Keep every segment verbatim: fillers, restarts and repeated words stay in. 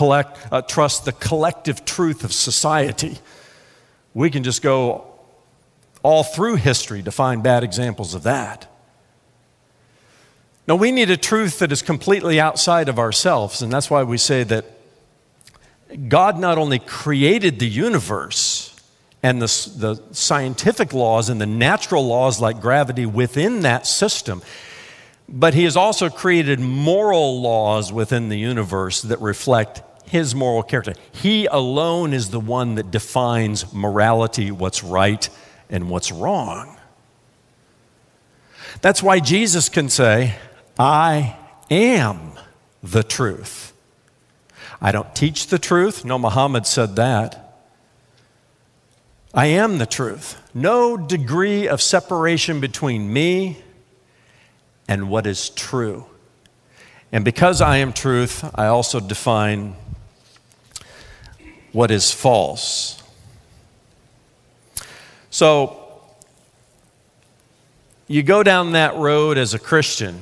collect, uh, trust the collective truth of society. We can just go all through history to find bad examples of that. No, we need a truth that is completely outside of ourselves, and that's why we say that God not only created the universe and the, the scientific laws and the natural laws like gravity within that system, but He has also created moral laws within the universe that reflect His moral character. He alone is the one that defines morality, what's right and what's wrong. That's why Jesus can say, I am the truth. I don't teach the truth. No, Muhammad said that. I am the truth. No degree of separation between me and what is true. And because I am truth, I also define what is false. So, you go down that road as a Christian,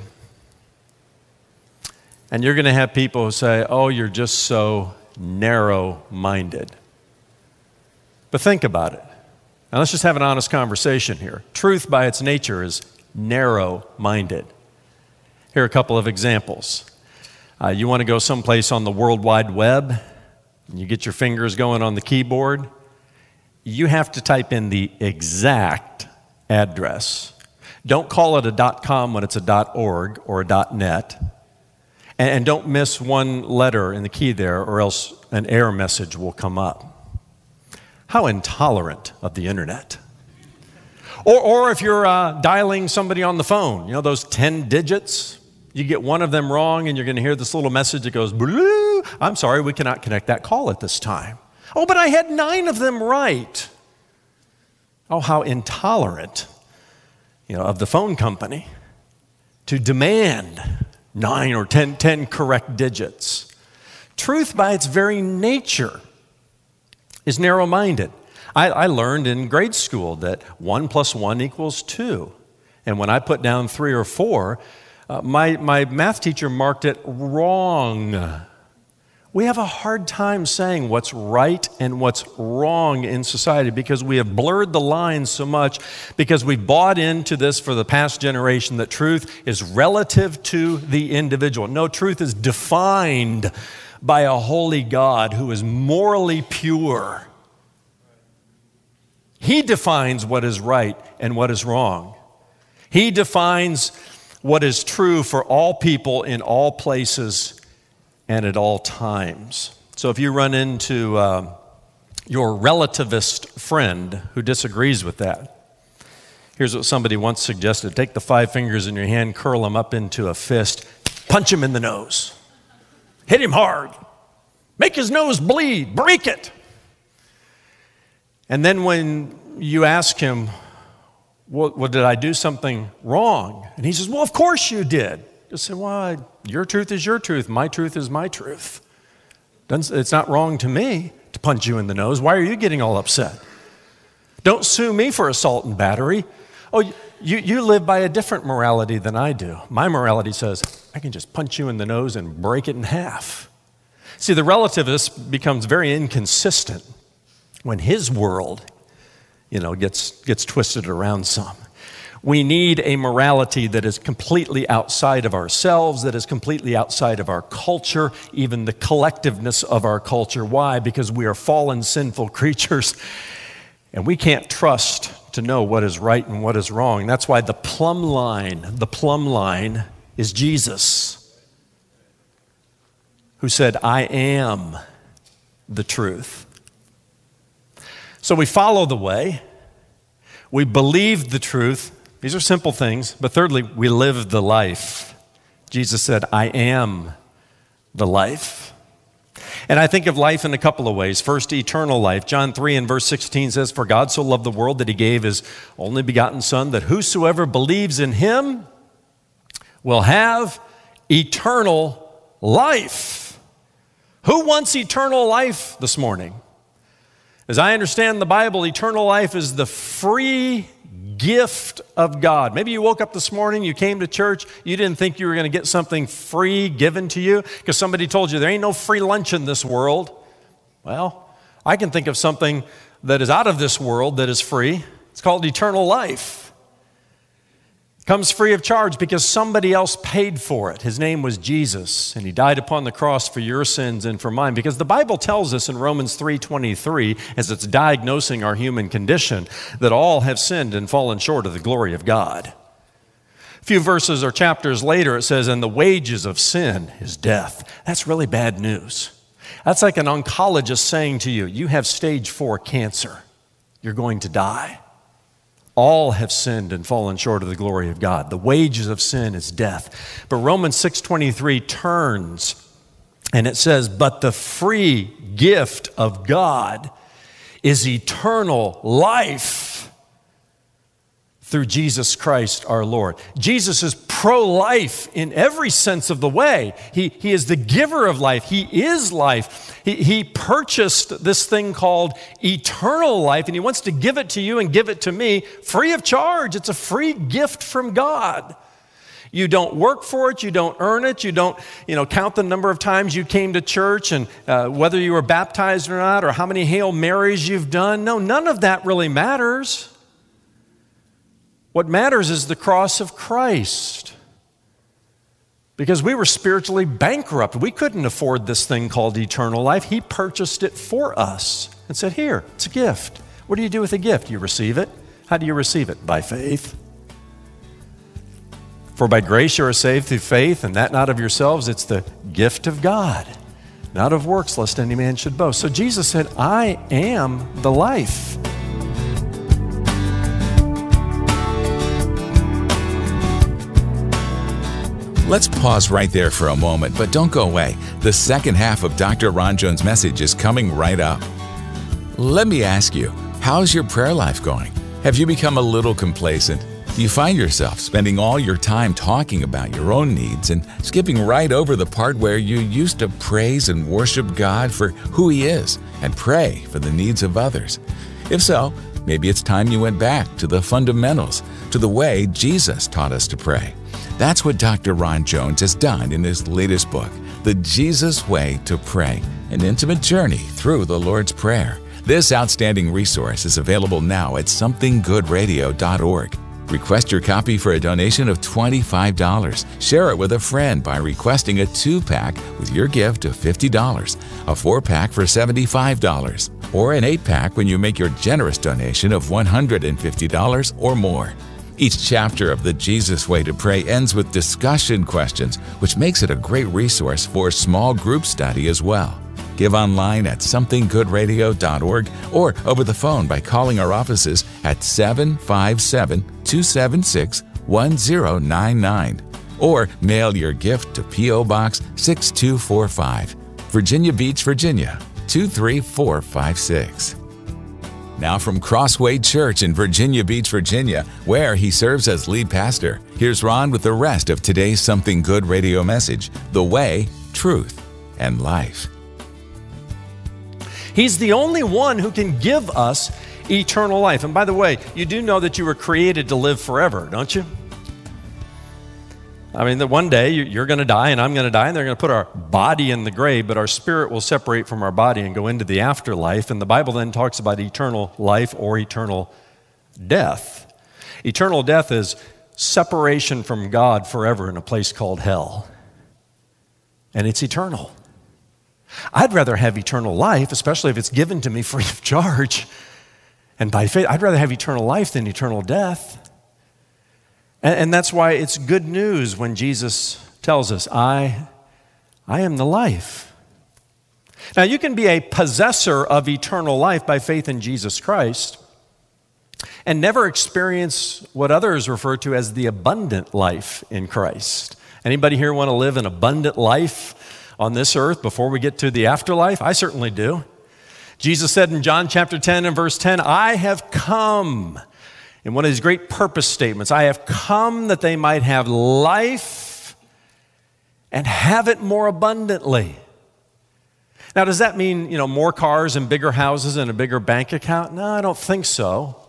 and you're going to have people who say, oh, you're just so narrow-minded. But think about it. Now, let's just have an honest conversation here. Truth, by its nature, is narrow-minded. Here are a couple of examples. Uh, you want to go someplace on the World Wide Web, and you get your fingers going on the keyboard. You have to type in the exact address. Don't call it a .com when it's a .org or a .net. And don't miss one letter in the key there, or else an error message will come up. How intolerant of the internet. Or, or if you're uh, dialing somebody on the phone, you know those ten digits? You get one of them wrong and you're going to hear this little message that goes, blue, I'm sorry, we cannot connect that call at this time. Oh, but I had nine of them right. Oh, how intolerant, you know, of the phone company to demand nine or ten, ten correct digits. Truth, by its very nature, is narrow-minded. I, I learned in grade school that one plus one equals two. And when I put down three or four, uh, my, my math teacher marked it wrong. We have a hard time saying what's right and what's wrong in society because we have blurred the lines so much, because we've bought into this for the past generation that truth is relative to the individual. No, truth is defined by a holy God who is morally pure. He defines what is right and what is wrong. He defines what is true for all people in all places and at all times. So if you run into uh, your relativist friend who disagrees with that, here's what somebody once suggested. Take the five fingers in your hand, curl them up into a fist, punch him in the nose. Hit him hard. Make his nose bleed. Break it. And then when you ask him, well, well, did I do something wrong? And he says, well, of course you did. You say, well, your truth is your truth. My truth is my truth. It's not wrong to me to punch you in the nose. Why are you getting all upset? Don't sue me for assault and battery. Oh, you, you live by a different morality than I do. My morality says, I can just punch you in the nose and break it in half. See, the relativist becomes very inconsistent when his world, you know, gets, gets twisted around some. We need a morality that is completely outside of ourselves, that is completely outside of our culture, even the collectiveness of our culture. Why? Because we are fallen, sinful creatures, and we can't trust to know what is right and what is wrong. That's why the plumb line, the plumb line is Jesus, who said, I am the truth. So we follow the way, we believe the truth. These are simple things. But thirdly, we live the life. Jesus said, I am the life. And I think of life in a couple of ways. First, eternal life. John three and verse sixteen says, for God so loved the world that he gave his only begotten Son, that whosoever believes in him will have eternal life. Who wants eternal life this morning? As I understand the Bible, eternal life is the free gift of God. Maybe you woke up this morning, you came to church, you didn't think you were going to get something free given to you because somebody told you there ain't no free lunch in this world. Well, I can think of something that is out of this world that is free. It's called eternal life. It comes free of charge because somebody else paid for it. His name was Jesus, and he died upon the cross for your sins and for mine. Because the Bible tells us in Romans three twenty-three, as it's diagnosing our human condition, that all have sinned and fallen short of the glory of God. A few verses or chapters later, it says, and the wages of sin is death. That's really bad news. That's like an oncologist saying to you, you have stage four cancer. You're going to die. All have sinned and fallen short of the glory of God. The wages of sin is death. But Romans six twenty-three turns and it says, but the free gift of God is eternal life through Jesus Christ our Lord. Jesus is pro-life in every sense of the way. He, he is the giver of life. He is life. He, he purchased this thing called eternal life, and he wants to give it to you and give it to me free of charge. It's a free gift from God. You don't work for it. You don't earn it. You don't, you know, count the number of times you came to church and uh, whether you were baptized or not or how many Hail Marys you've done. No, none of that really matters. What matters is the cross of Christ. Because we were spiritually bankrupt. We couldn't afford this thing called eternal life. He purchased it for us and said, here, it's a gift. What do you do with a gift? You receive it. How do you receive it? By faith. For by grace you are saved through faith, and that not of yourselves. It's the gift of God, not of works, lest any man should boast. So Jesus said, I am the life. Let's pause right there for a moment, but don't go away. The second half of Doctor Ron Jones' message is coming right up. Let me ask you, how's your prayer life going? Have you become a little complacent? Do you find yourself spending all your time talking about your own needs and skipping right over the part where you used to praise and worship God for who He is and pray for the needs of others? If so, maybe it's time you went back to the fundamentals, to the way Jesus taught us to pray. That's what Doctor Ron Jones has done in his latest book, The Jesus Way to Pray, an intimate journey through the Lord's Prayer. This outstanding resource is available now at something good radio dot org. Request your copy for a donation of twenty-five dollars. Share it with a friend by requesting a two-pack with your gift of fifty dollars, a four-pack for seventy-five dollars, or an eight-pack when you make your generous donation of one hundred fifty dollars or more. Each chapter of The Jesus Way to Pray ends with discussion questions, which makes it a great resource for small group study as well. Give online at something good radio dot org or over the phone by calling our offices at seven five seven, two seven six, one zero nine nine or mail your gift to P O Box six two four five, Virginia Beach, Virginia two three four five six. Now from Crossway Church in Virginia Beach, Virginia, where he serves as lead pastor, here's Ron with the rest of today's Something Good radio message, The Way, Truth, and Life. He's the only one who can give us eternal life. And by the way, you do know that you were created to live forever, don't you? I mean, that one day you're going to die and I'm going to die and they're going to put our body in the grave, but our spirit will separate from our body and go into the afterlife. And the Bible then talks about eternal life or eternal death. Eternal death is separation from God forever in a place called hell. And it's eternal. I'd rather have eternal life, especially if it's given to me free of charge. And by faith, I'd rather have eternal life than eternal death. And, and that's why it's good news when Jesus tells us, I, I am the life. Now, you can be a possessor of eternal life by faith in Jesus Christ and never experience what others refer to as the abundant life in Christ. Anybody here want to live an abundant life on this earth before we get to the afterlife? I certainly do. Jesus said in John chapter ten and verse ten, I have come, in one of his great purpose statements, I have come that they might have life and have it more abundantly. Now, does that mean, you know, more cars and bigger houses and a bigger bank account? No, I don't think so.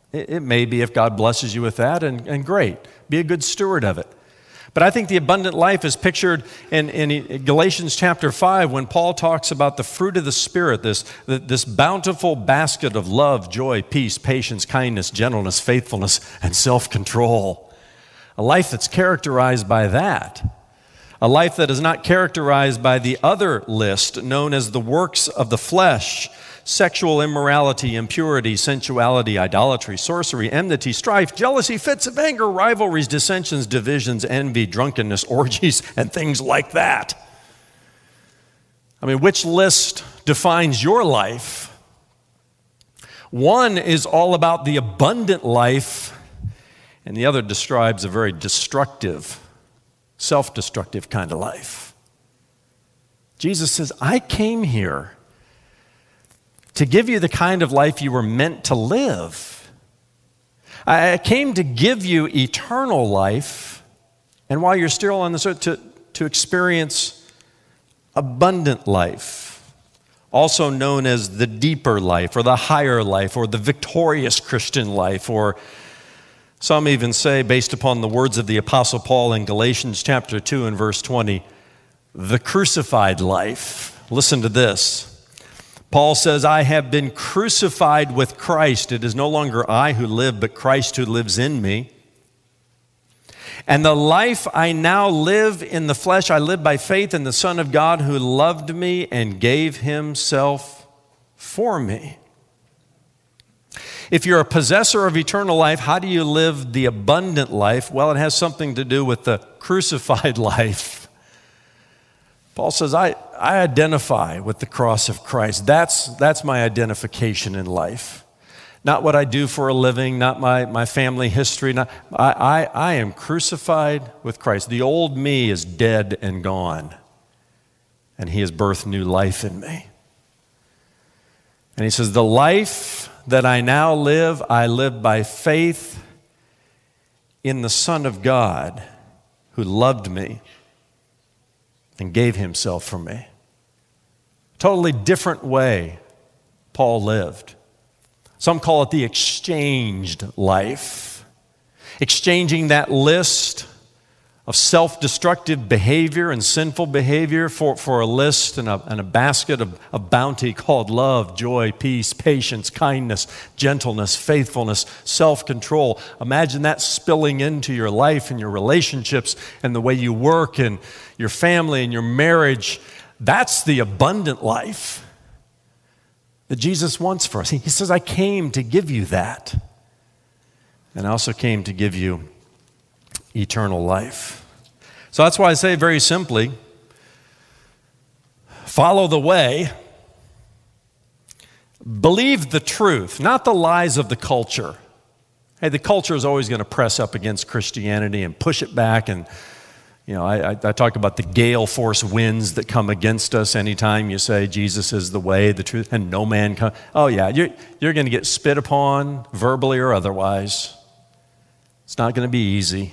It, it may be if God blesses you with that, and, and great. Be a good steward of it. But I think the abundant life is pictured in, in Galatians chapter five when Paul talks about the fruit of the Spirit, this, this bountiful basket of love, joy, peace, patience, kindness, gentleness, faithfulness, and self-control. A life that's characterized by that. A life that is not characterized by the other list known as the works of the flesh: sexual immorality, impurity, sensuality, idolatry, sorcery, enmity, strife, jealousy, fits of anger, rivalries, dissensions, divisions, envy, drunkenness, orgies, and things like that. I mean, which list defines your life? One is all about the abundant life, and the other describes a very destructive, self-destructive kind of life. Jesus says, I came here to give you the kind of life you were meant to live. I came to give you eternal life, and while you're still on this earth, to, to experience abundant life, also known as the deeper life, or the higher life, or the victorious Christian life, or some even say, based upon the words of the Apostle Paul in Galatians chapter two and verse twenty, the crucified life. Listen to this. Paul says, I have been crucified with Christ. It is no longer I who live, but Christ who lives in me. And the life I now live in the flesh, I live by faith in the Son of God who loved me and gave himself for me. If you're a possessor of eternal life, how do you live the abundant life? Well, it has something to do with the crucified life. Paul says, I, I identify with the cross of Christ. That's, that's my identification in life. Not what I do for a living, not my, my family history. Not, I, I, I am crucified with Christ. The old me is dead and gone, and he has birthed new life in me. And he says, the life that I now live, I live by faith in the Son of God who loved me and gave himself for me. Totally different way Paul lived. Some call it the exchanged life. Exchanging that list of self-destructive behavior and sinful behavior for, for a list and a, and a basket of, of bounty called love, joy, peace, patience, kindness, gentleness, faithfulness, self-control. Imagine that spilling into your life and your relationships and the way you work and your family and your marriage. That's the abundant life that Jesus wants for us. He says, I came to give you that. And I also came to give you eternal life. So that's why I say very simply, follow the way, believe the truth, not the lies of the culture. Hey, the culture is always going to press up against Christianity and push it back. And, you know, I, I, I talk about the gale force winds that come against us anytime you say Jesus is the way, the truth, and no man comes. Oh, yeah, you're, you're going to get spit upon, verbally or otherwise. It's not going to be easy.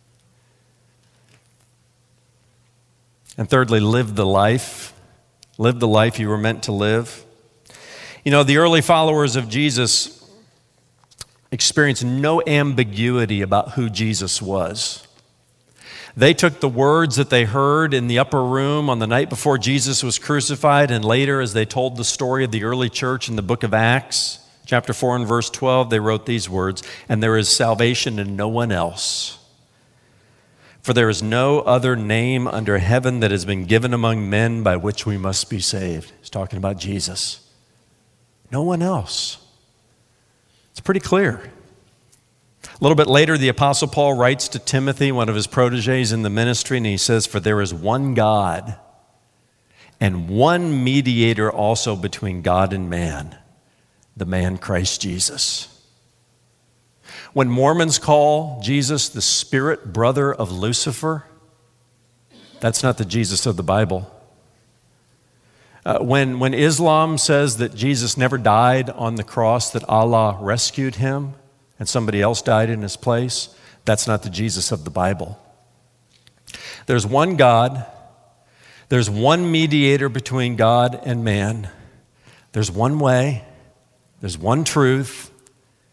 And thirdly, live the life. Live the life you were meant to live. You know, the early followers of Jesus experienced no ambiguity about who Jesus was. They took the words that they heard in the upper room on the night before Jesus was crucified, and later as they told the story of the early church in the book of Acts, chapter four and verse twelve, they wrote these words, and there is salvation in no one else. For there is no other name under heaven that has been given among men by which we must be saved. He's talking about Jesus. No one else. It's pretty clear. A little bit later, the Apostle Paul writes to Timothy, one of his proteges in the ministry, and he says, for there is one God and one mediator also between God and man, the man Christ Jesus. When Mormons call Jesus the spirit brother of Lucifer, that's not the Jesus of the Bible. Uh, when, when Islam says that Jesus never died on the cross, that Allah rescued him and somebody else died in his place, that's not the Jesus of the Bible. There's one God. There's one mediator between God and man. There's one way. There's one truth.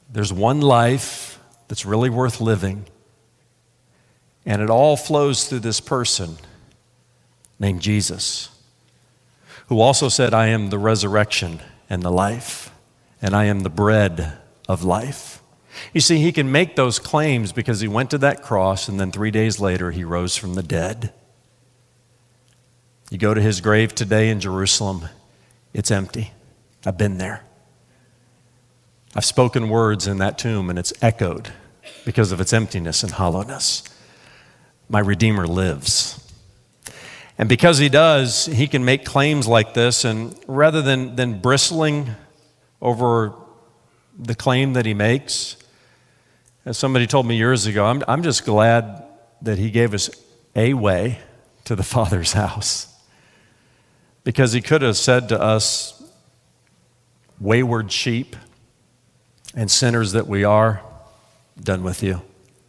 there's one life that's really worth living, and it all flows through this person named Jesus, who also said, I am the resurrection and the life, and I am the bread of life. You see, he can make those claims because he went to that cross, and then three days later, he rose from the dead. You go to his grave today in Jerusalem, it's empty. I've been there. I've spoken words in that tomb, and it's echoed because of its emptiness and hollowness. My Redeemer lives. And because he does, he can make claims like this, and rather than, than bristling over the claim that he makes, as somebody told me years ago, I'm, I'm just glad that he gave us a way to the Father's house. Because he could have said to us, wayward sheep and sinners that we are, done with you.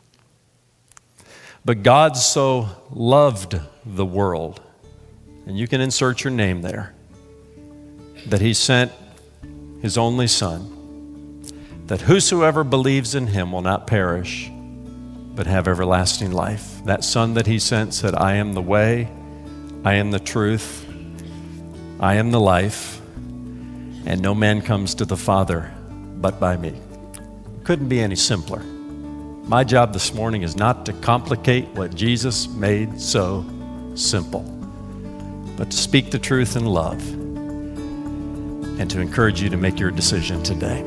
But God so loved the world, and you can insert your name there, that he sent his only Son, that whosoever believes in him will not perish, but have everlasting life. That Son that he sent said, I am the way, I am the truth, I am the life, and no man comes to the Father but by me. Couldn't be any simpler. My job this morning is not to complicate what Jesus made so simple, but to speak the truth in love and to encourage you to make your decision today.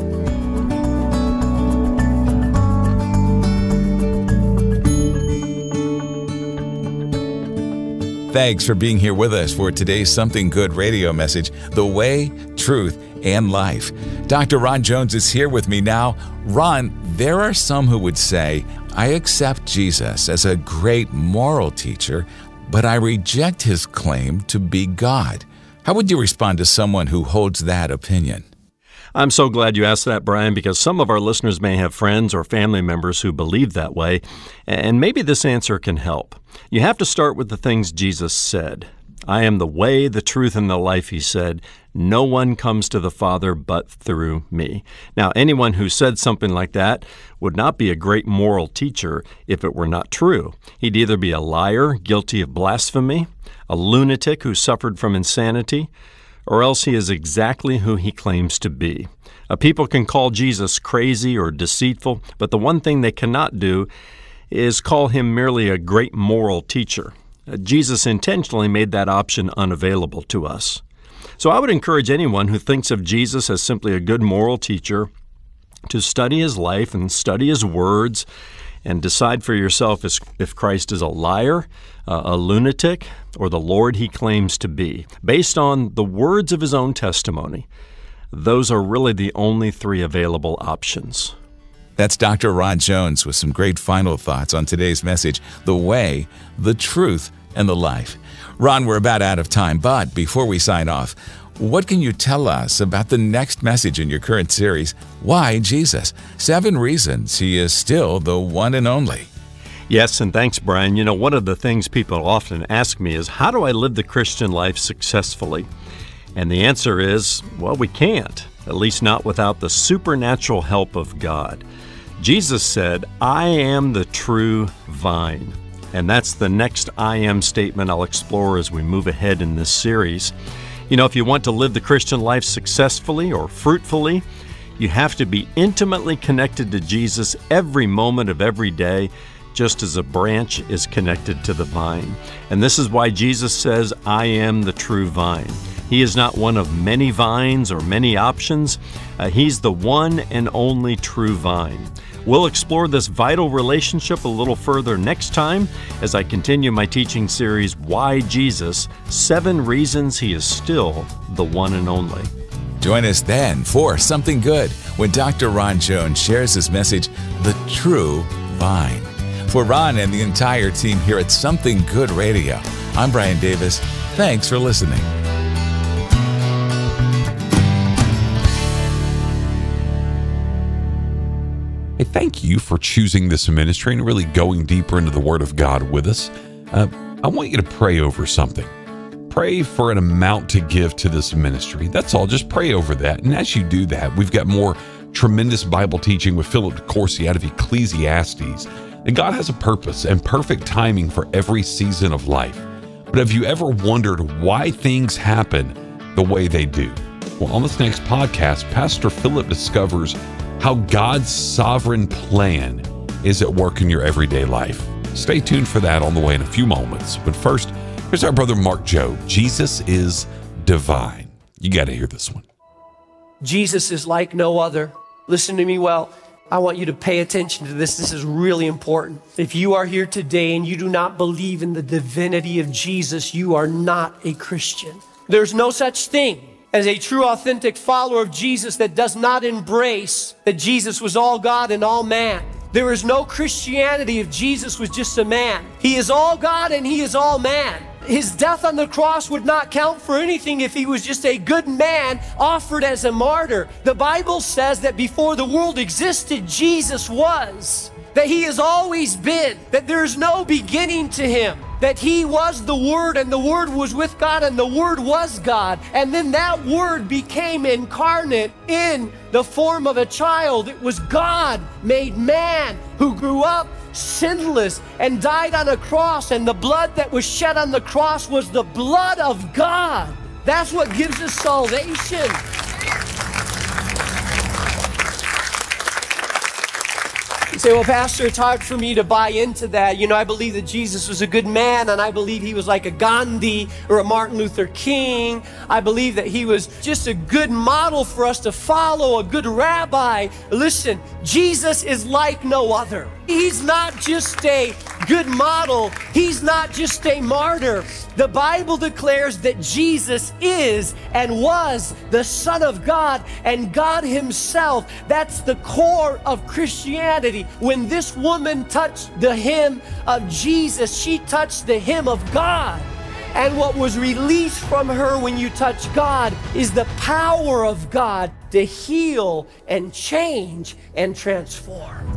Thanks for being here with us for today's Something Good radio message, The Way, Truth, and Life. Doctor Ron Jones is here with me now. Ron, there are some who would say, I accept Jesus as a great moral teacher, but I reject his claim to be God. How would you respond to someone who holds that opinion? I'm so glad you asked that, Brian, because some of our listeners may have friends or family members who believe that way, and maybe this answer can help. You have to start with the things Jesus said. I am the way, the truth, and the life, he said. No one comes to the Father but through me. Now, anyone who said something like that would not be a great moral teacher if it were not true. He'd either be a liar, guilty of blasphemy, a lunatic who suffered from insanity, or else he is exactly who he claims to be. Uh, people can call Jesus crazy or deceitful, but the one thing they cannot do is call him merely a great moral teacher. Uh, Jesus intentionally made that option unavailable to us. So I would encourage anyone who thinks of Jesus as simply a good moral teacher to study his life and study his words and decide for yourself if Christ is a liar, uh, a lunatic, or the Lord he claims to be. Based on the words of his own testimony, those are really the only three available options. That's Doctor Ron Jones with some great final thoughts on today's message, The Way, the Truth, and the Life. Ron, we're about out of time, but before we sign off, what can you tell us about the next message in your current series, Why Jesus? Seven Reasons He is Still the One and Only. Yes, and thanks, Brian. You know, one of the things people often ask me is, how do I live the Christian life successfully? And the answer is, well, we can't, at least not without the supernatural help of God. Jesus said, I am the true vine. And that's the next I am statement I'll explore as we move ahead in this series. You know, if you want to live the Christian life successfully or fruitfully, you have to be intimately connected to Jesus every moment of every day, just as a branch is connected to the vine. And this is why Jesus says, I am the true vine. He is not one of many vines or many options. Uh, he's the one and only true vine. We'll explore this vital relationship a little further next time as I continue my teaching series, Why Jesus? Seven Reasons He is Still the One and Only. Join us then for Something Good when Doctor Ron Jones shares his message, The True Vine. For Ron and the entire team here at Something Good Radio, I'm Brian Davis. Thanks for listening. Hey, thank you for choosing this ministry and really going deeper into the Word of God with us. Uh, I want you to pray over something. Pray for an amount to give to this ministry. That's all. Just pray over that. And as you do that, we've got more tremendous Bible teaching with Philip DeCourcy out of Ecclesiastes. And God has a purpose and perfect timing for every season of life. But have you ever wondered why things happen the way they do? Well, on this next podcast, Pastor Philip discovers how God's sovereign plan is at work in your everyday life. Stay tuned for that on the way in a few moments. But first, here's our brother Mark Joe. Jesus is divine. You got to hear this one. Jesus is like no other. Listen to me well. I want you to pay attention to this. This is really important. If you are here today and you do not believe in the divinity of Jesus, you are not a Christian. There's no such thing as a true, authentic follower of Jesus that does not embrace that Jesus was all God and all man. There is no Christianity if Jesus was just a man. He is all God and he is all man. His death on the cross would not count for anything if he was just a good man offered as a martyr. The Bible says that before the world existed, Jesus was. That he has always been. That there is no beginning to him. That he was the Word and the Word was with God and the Word was God. And then that Word became incarnate in the form of a child. It was God made man who grew up sinless and died on a cross, and the blood that was shed on the cross was the blood of God. That's what gives us salvation. You say, well, Pastor, it's hard for me to buy into that. You know, I believe that Jesus was a good man, and I believe he was like a Gandhi or a Martin Luther King. I believe that he was just a good model for us to follow, a good rabbi. Listen, Jesus is like no other. He's not just a good model. He's not just a martyr. The Bible declares that Jesus is and was the Son of God and God himself. That's the core of Christianity. When this woman touched the hem of Jesus, she touched the hem of God. And what was released from her when you touch God is the power of God to heal and change and transform.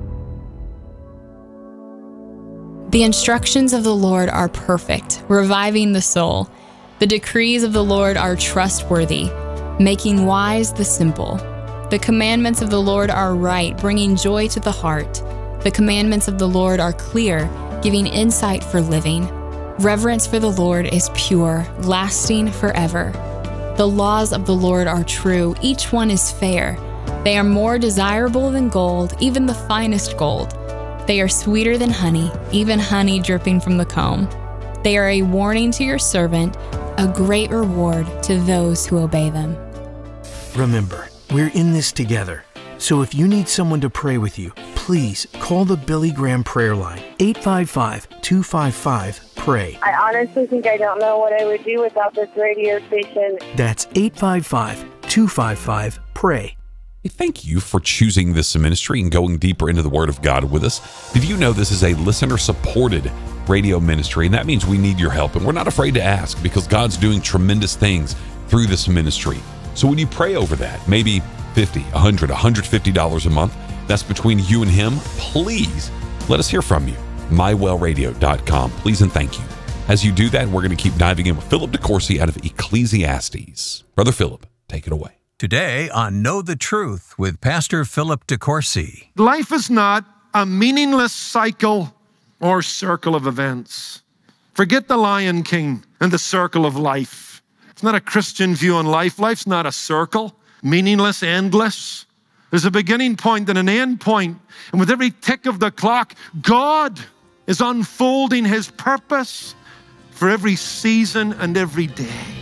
The instructions of the Lord are perfect, reviving the soul. The decrees of the Lord are trustworthy, making wise the simple. The commandments of the Lord are right, bringing joy to the heart. The commandments of the Lord are clear, giving insight for living. Reverence for the Lord is pure, lasting forever. The laws of the Lord are true, each one is fair. They are more desirable than gold, even the finest gold. They are sweeter than honey, even honey dripping from the comb. They are a warning to your servant, a great reward to those who obey them. Remember, we're in this together. So if you need someone to pray with you, please call the Billy Graham prayer line, eight five five, two five five, P R A Y. I honestly think I don't know what I would do without this radio station. That's eight five five, two five five, P R A Y. Hey, thank you for choosing this ministry and going deeper into the Word of God with us. Did you know this is a listener-supported radio ministry? And that means we need your help. And we're not afraid to ask because God's doing tremendous things through this ministry. So when you pray over that, maybe fifty dollars, one hundred dollars, one hundred fifty dollars a month, that's between you and him, please let us hear from you. my well radio dot com. Please and thank you. As you do that, we're going to keep diving in with Philip DeCourcy out of Ecclesiastes. Brother Philip, take it away. Today on Know the Truth with Pastor Philip DeCourcy. Life is not a meaningless cycle or circle of events. Forget the Lion King and the circle of life. It's not a Christian view on life. Life's not a circle, meaningless, endless. There's a beginning point and an end point. And with every tick of the clock, God is unfolding his purpose for every season and every day.